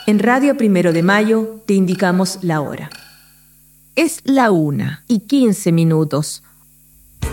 En Radio Primero de Mayo te indicamos la hora. Es la 1:15.